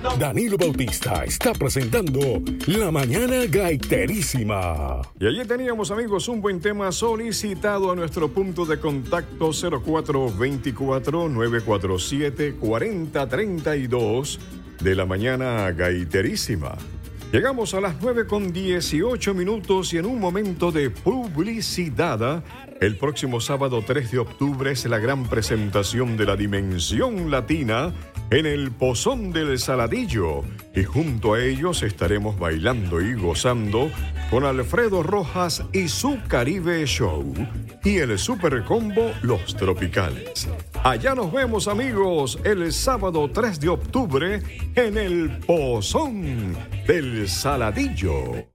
Danilo Bautista está presentando La Mañana Gaiterísima. Y allí teníamos, amigos, un buen tema solicitado a nuestro punto de contacto 0424-947-4032 de La Mañana Gaiterísima. Llegamos a las 9:18 y en un momento de publicidad. El próximo sábado 3 de octubre es la gran presentación de la Dimensión Latina en el Pozón del Saladillo. Y junto a ellos estaremos bailando y gozando con Alfredo Rojas y su Caribe Show. Y el Super Combo Los Tropicales. Allá nos vemos, amigos, el sábado 3 de octubre en el Pozón del Saladillo.